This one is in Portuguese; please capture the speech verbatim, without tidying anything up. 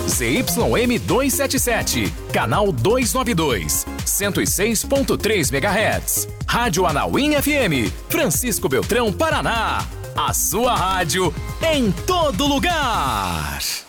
Z Y M duzentos e setenta e sete, canal duzentos e noventa e dois, cento e seis ponto três megahertz. Rádio Anauim F M, Francisco Beltrão, Paraná. A sua rádio em todo lugar.